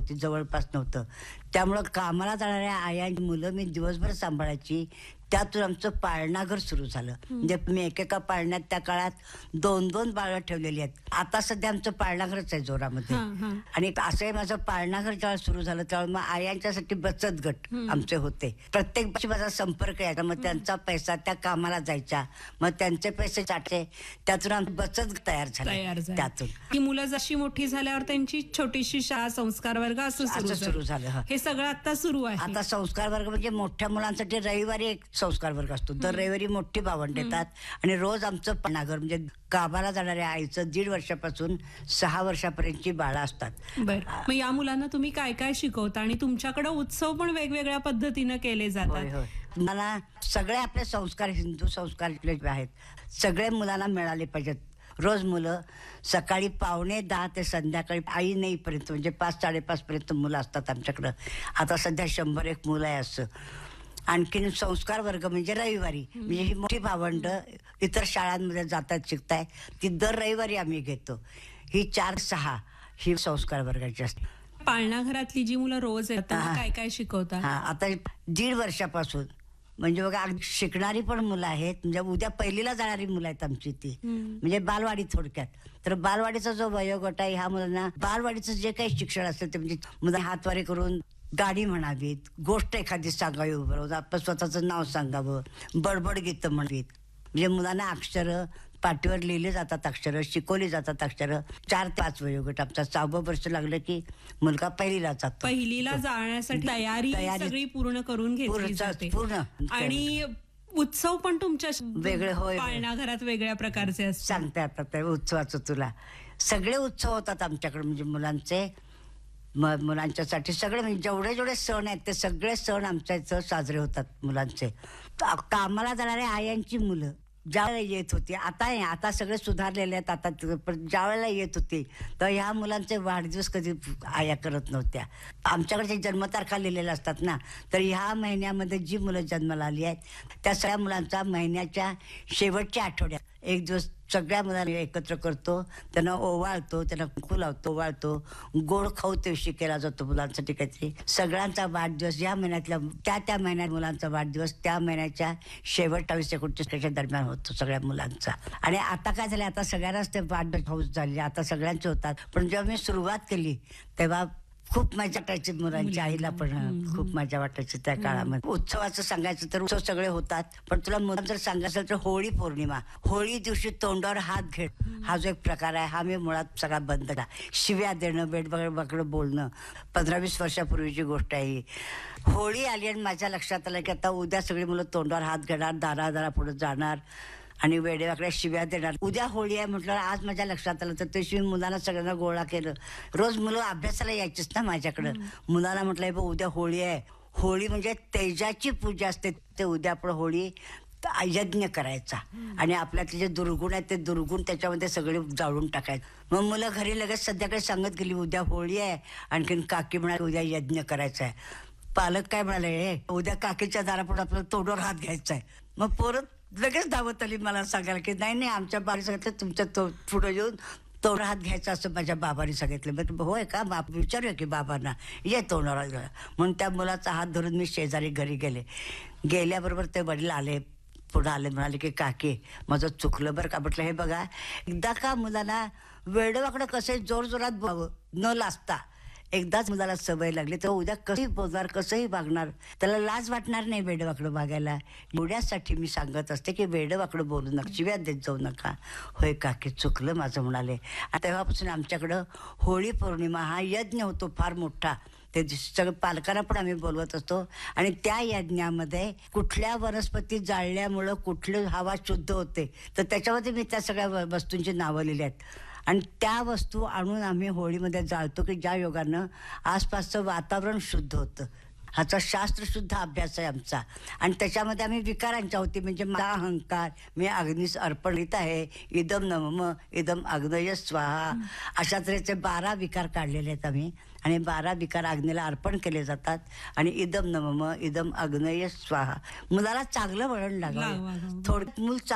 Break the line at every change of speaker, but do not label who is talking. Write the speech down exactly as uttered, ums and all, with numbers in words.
नव्हती, जवळपास नव्हतं. त्यामुळं कामाला जाणाऱ्या आयांची मुलं मी दिवसभर सांभाळायची. त्यातून आमचं पाळणाघर सुरू झालं. म्हणजे मी एकेका पाळण्यात त्या काळात दोन दोन बाळं ठेवलेली आहेत. आता सध्या आमचं पाळणाघरच आहे जोरामध्ये. आणि असंही माझं पाळणाघर जेव्हा सुरू झालं त्यावेळेस मग आयांच्यासाठी बचत गट आमचे होते. प्रत्येक वर्षी माझा संपर्क यायचा. मग त्यांचा पैसा त्या कामाला जायच्या, मग त्यांचे पैसे साठे, त्यातून आमची बचत गट तयार झाली. त्यातून
ती मुलं जशी मोठी झाल्यावर त्यांची छोटीशी शाळा, संस्कार वर्ग असं
सुरू झालं.
हे सगळं आता सुरू आहे.
आता संस्कार वर्ग म्हणजे मोठ्या मुलांसाठी रविवारी एक संस्कार वर्ग असतो. दर रविवारी मोठी भावंड येतात आणि रोज आमचं पाळणाघर म्हणजे गावाला जाणाऱ्या आईचं दीड वर्षापासून सहा वर्षापर्यंतची बाळं असतात.
बरं, मग या मुलांना तुम्ही काय काय शिकवता? आणि तुमच्याकडे उत्सव पण वेगवेगळ्या पद्धतीनं केले जातात.
मला सगळे आपले संस्कार, हिंदू संस्कार आहेत, सगळे मुलांना मिळाले पाहिजेत. रोज मुलं सकाळी पावणे दहा ते संध्याकाळी आई नाहीपर्यंत म्हणजे पाच साडेपाच पर्यंत मुलं असतात आमच्याकडं. आता सध्या शंभर एक मुलं आहे असं. आणखीन संस्कार वर्ग म्हणजे रविवारी, म्हणजे ही मोठी भावंड इतर शाळांमध्ये जातात, शिकताय, ती दर रविवारी आम्ही घेतो. ही चार सहा ही संस्कार वर्गाची असते.
पाळणाघरातली जी मुलं रोज येतात काय काय शिकवतात?
हा, आता दीड वर्षापासून म्हणजे बघा शिकणारी पण मुलं आहेत. म्हणजे उद्या पहिलीला जाणारी मुलं आहेत आमची ती, म्हणजे बालवाडी थोडक्यात. तर बालवाडीचा जो वयोगट आहे ह्या मुलांना बालवाडीचं जे काही शिक्षण असेल ते म्हणजे मुलं हातवारे करून गाणी म्हणावीत, गोष्ट एखादी सांगावी, बरोबर आपण स्वतःचं नाव सांगावं, बडबड गीतं म्हणावीत. म्हणजे मुलांना अक्षरं पाटीवर लिहिले जातात, अक्षरं शिकवली जातात. अक्षरं चार ते पाच वयोगट आमचा. सहावं वर्ष लागलं की मुलगा पहिलीला जातो.
पहिलीला जाण्यासाठी तयारी सगळी पूर्ण करून घेतली जाते.
पूर्ण.
आणि उत्सव पण तुमच्या
वेगळे होय
पाळणाघरात वेगळ्या प्रकारचे असतात.
सांगता येतात त्या उत्सवाचं तुला. सगळे उत्सव होतात आमच्याकडे म्हणजे मुलांचे, मुलांच्यासाठी सगळे म्हणजे जेवढे जेवढे सण आहेत ते सगळे सण आमच्या इथं साजरे होतात मुलांचे. कामाला जाणाऱ्या आयांची मुलं ज्या वेळेला येत होती, आता आता सगळे सुधारलेले आहेत. आता ज्या वेळेला येत होती तर ह्या मुलांचे वाढदिवस कधी आया करत नव्हत्या. आमच्याकडे जन्मतारखा लिहिलेल्या असतात ना, तर ह्या महिन्यामध्ये जी मुलं जन्माला आली आहेत त्या सगळ्या मुलांचा महिन्याच्या शेवटच्या आठवड्यात एक दिवस सगळ्या मुलांना एकत्र करतो, त्यांना ओवाळतो, त्यांना कुंकू लावतो, ओवाळतो, गोड खाऊ दिवशी केला जातो मुलांसाठी काहीतरी. सगळ्यांचा वाढदिवस या महिन्यातल्या त्या त्या महिन्यात मुलांचा वाढदिवस त्या महिन्याच्या शेवटावीस एकोणतीसच्या दरम्यान होतो सगळ्या मुलांचा. आणि आता काय झालं, आता सगळ्यांनाच ते वाढदिवस हाऊस झाली, आता सगळ्यांचे होतात. पण जेव्हा मी सुरुवात केली तेव्हा खूप मजा वाटायची मुलांच्या आईला पण खूप मजा वाटायची त्या काळामध्ये. उत्सवाचं सांगायचं तर उत्सव सगळे होतात, पण तुला मुलं जर सांगायचं तर होळी पौर्णिमा, होळी दिवशी तोंडावर हात घेत हा जो एक प्रकार आहे हा मी मुळात सगळा बंद केला. शिव्या देणं, बेडबगडं बोलणं पंधरा वीस वर्षापूर्वीची गोष्ट आहे ही. होळी आली आणि माझ्या लक्षात आलं की आता उद्या सगळी मुलं तोंडावर हात घेणार, दारा दारा पुढे जाणार आणि वेडेवाकड्या शिव्या देणार. उद्या होळी आहे म्हटलं, आज माझ्या लक्षात आलं तर ते मुलांना सगळ्यांना गोळा केलं. रोज मुलं अभ्यासाला यायचीच ना माझ्याकडं. मुलांना म्हटलं बघ उद्या होळी आहे, होळी म्हणजे तेजाची पूजा असते, ते उद्या आपण होळी यज्ञ करायचा आणि आपल्यातले जे दुर्गुण आहेत ते दुर्गुण त्याच्यामध्ये सगळे जाळून टाकायचे. मग मुलं घरी लगेच संध्याकाळी सांगत गेली उद्या होळी आहे, आणखीन काकी म्हणाली उद्या यज्ञ करायचा आहे. पालक काय म्हणाले, उद्या काकीच्या दारापुढे आपल्याला तोंडावर हात घ्यायचा आहे. मग परत लगेच धावत आली मला सांगायला की नाही नाही आमच्या बाबाने सांगितलं तुमच्या तो पुढे येऊन तोंडावर हात घ्यायचा असं माझ्या बाबाने सांगितलं. मग होय का, बाप विचारूया की बाबांना, ये तोंडावर हात घ्या. म्हणून त्या मुलाचा हात धरून मी शेजारी घरी गेले. गेल्याबरोबर ते वडील आले, पुढे आले, म्हणाले की काकी माझं चुकलं बरं का. म्हटलं हे बघा, एकदा का मुलांना वेडवाकडं कसंही जोर जोरात बोलावं न लाजता एकदाच मुलाला सवय लागली तर उद्या कसंही बोलणार, कसंही वागणार, त्याला लाज वाटणार नाही वेडवाकडं वागायला. एवढ्यासाठी मी सांगत असते की वेडवाकडं बोलू नका, शिव्या देत जाऊ नका. होय काकी चुकलं माझं म्हणाले. आणि तेव्हापासून आमच्याकडं होळी पौर्णिमा हा यज्ञ होतो फार मोठा. ते सगळं पालकांना पण आम्ही बोलवत असतो आणि त्या यज्ञामध्ये कुठल्या वनस्पती जाळल्यामुळं कुठली हवा शुद्ध होते तर त्याच्यामध्ये मी त्या सगळ्या वस्तूंची नावं लिहिली आहेत. आणि त्या वस्तू आणून आम्ही होळीमध्ये जाळतो की ज्या योगानं आसपासचं वातावरण शुद्ध होतं. ह्याचा शास्त्रशुद्ध अभ्यास आहे आमचा. आणि त्याच्यामध्ये आम्ही विकारांच्या होती म्हणजे माझा अहंकार, मी अग्नीस अर्पणित आहे, इदम नमम इदम अग्नय स्वाहा, अशा तऱ्हेचे बारा विकार काढलेले आहेत आम्ही. आणि बारा विकार अग्नीला अर्पण केले जातात. आणि इदम नमम इदम अग्नय स्वाहा. मुलाला चांगलं वळण लागलं, थोडं मूल